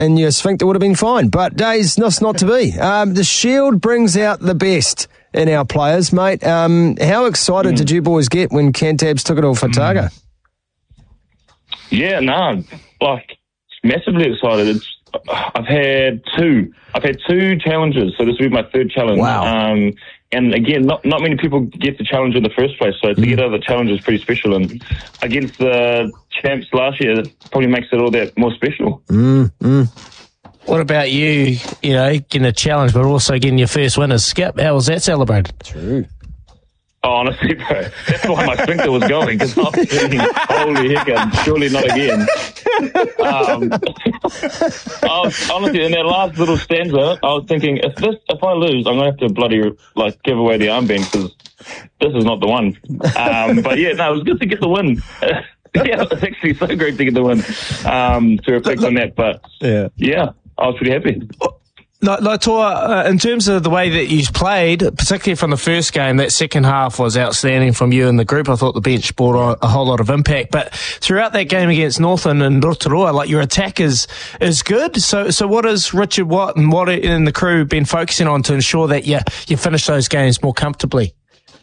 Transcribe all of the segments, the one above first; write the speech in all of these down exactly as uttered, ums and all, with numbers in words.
and your sphincter would have been fine. But days, that's not to be. Um, the Shield brings out the best in our players, mate. Um, how excited mm. did you boys get when Cantabs took it all for Otago? Mm. Yeah, no, like massively excited. It's I've had two. I've had two challenges, so this will be my third challenge. Wow. Um, and again, not not many people get the challenge in the first place, so to mm. get out of the challenge is pretty special. And against the champs last year, it probably makes it all that more special. Mm, mm. What about you, you know, getting a challenge, but also getting your first win as skip? How was that celebrated? True. Oh, honestly, bro, that's why my sphincter was going, because I was thinking, holy heck, surely not again. Um, I was, honestly, in that last little stanza, I was thinking, if this, if I lose, I'm going to have to bloody, like, give away the armband, because this is not the one. Um, but yeah, no, it was good to get the win. Yeah, it was actually so great to get the win, um, to reflect on that. But yeah, yeah, I was pretty happy. No, no, Toa, uh, in terms of the way that you played, particularly from the first game, that second half was outstanding from you and the group. I thought the bench brought on a whole lot of impact. But throughout that game against Northern and Rotorua, like, your attack is, is good. So, so what has Richard Watt and Watt and the crew been focusing on to ensure that you, you finish those games more comfortably?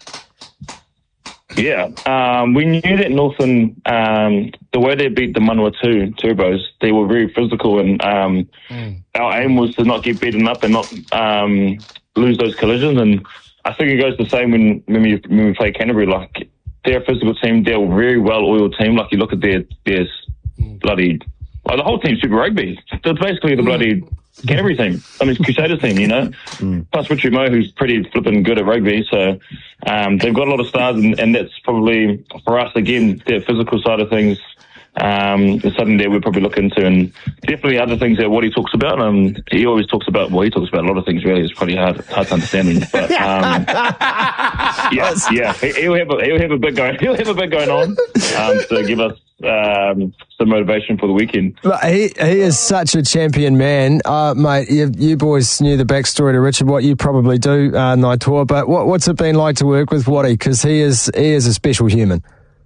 Yeah, um, we knew that Northern, um, the way they beat the Manawatu Turbos, they were very physical, and um, mm. our aim was to not get beaten up and not um, lose those collisions. And I think it goes the same when when we, when we play Canterbury. Like, they're a physical team, they're a very well-oiled team. Like, you look at their, their bloody, well, the whole team's Super Rugby. It's basically the bloody Canterbury team. I mean, it's Crusaders team, you know. Mm. Plus Richard Moe, who's pretty flipping good at rugby. So um, they've got a lot of stars, and, and that's probably, for us, again, the physical side of things um, is something that we're probably looking into. And definitely other things that what he talks about. Um, he always talks about, well, he talks about a lot of things, really. It's pretty hard, hard to understand him. But um, yeah, yeah, he'll have, a, he'll have a bit going, he'll have a bit going on um, to give us Um, some motivation for the weekend. He he is such a champion man, uh, mate. You, you boys knew the backstory to Richard Watt. You probably do, uh, Naitoa. But what, what's it been like to work with Watty? Because he is he is a special human.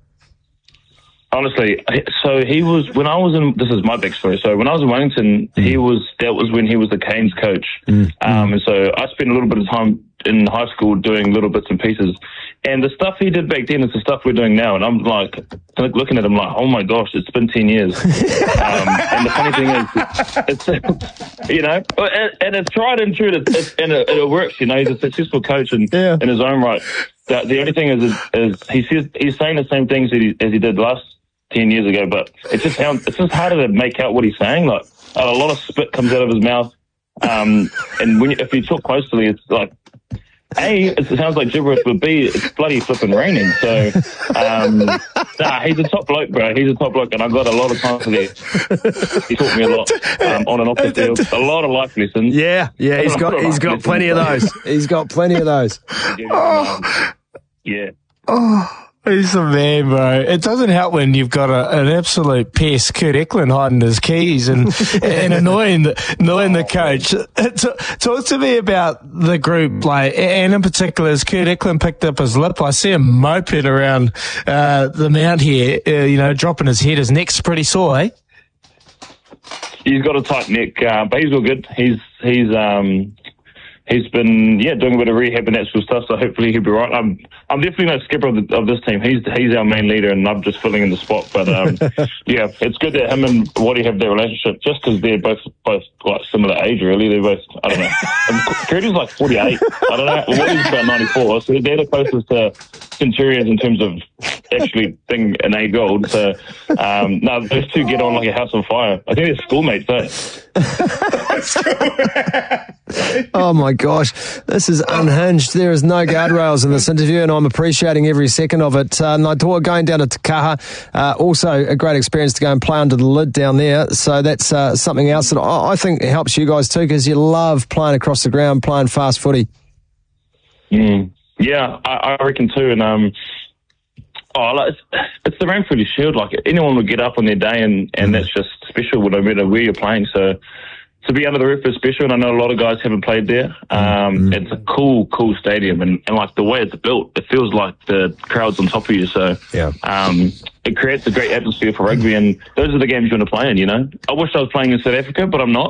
Honestly, so he was when I was in. This is my backstory. So when I was in Wellington, mm. he was that was when he was the Canes coach, mm. Um, and so I spent a little bit of time in high school doing little bits and pieces. And the stuff he did back then is the stuff we're doing now. And I'm like, looking at him like, oh my gosh, it's been ten years. um, and the funny thing is, it's, you know, and, and it's tried and true, it's, it's, and it, it works, you know, he's a successful coach in, yeah. in his own right. The, the only thing is, is, is he says, he's saying the same things that he, as he did last ten years ago, but it's just, how, it's just harder to make out what he's saying. Like, a lot of spit comes out of his mouth. Um, and when you, if you talk closely, it's like, A, it sounds like gibberish, but B, it's bloody flipping raining. So, um, nah, he's a top bloke, bro. He's a top bloke, and I've got a lot of time for that. He taught me a lot um, on and off the field. A lot of life lessons. Yeah, yeah, he's got he's got lessons. plenty of those. He's got plenty of those. Oh. Yeah. Oh. He's a man, bro. It doesn't help when you've got a, an absolute pest, Kurt Eklund, hiding his keys and, and annoying the, annoying the coach. Talk to me about the group, like, and in particular, as Kurt Eklund picked up his lip, I see him moping around uh, the mount here, uh, you know, dropping his head. His neck's pretty sore, eh? He's got a tight neck, uh, but he's all good. He's he's um. He's been, yeah, doing a bit of rehab and that sort of stuff, so hopefully he'll be right. I'm I'm definitely no skipper of, the, of this team. He's he's our main leader, and I'm just filling in the spot. But, um, yeah, it's good that him and Watty have their relationship, just because they're both, both like similar age, really. They're both, I don't know. Curdy's like forty-eight. I don't know. Watty's about ninety-four, so they're the closest to Centurions in terms of actually being an A gold. So, um, no, those two get on like a house on fire. I think they're schoolmates, eh? Oh my gosh, this is unhinged. There is no guardrails in this interview, and I'm appreciating every second of it. Uh, Naitoa going down to Te Kaha, uh, also a great experience to go and play under the lid down there. So that's uh, something else that I, I think helps you guys too, because you love playing across the ground, playing fast footy. Mm. Yeah, I, I reckon too. And um, oh, it's, it's the Ranfurly Shield. Like, anyone would get up on their day, and, and mm. that's just special, no matter where you're playing. So to be under the roof is special, and I know a lot of guys haven't played there. Um, mm. It's a cool, cool stadium, and, and like the way it's built, it feels like the crowd's on top of you. So yeah. um, it creates a great atmosphere for rugby, and those are the games you want to play in, you know. I wish I was playing in South Africa, but I'm not.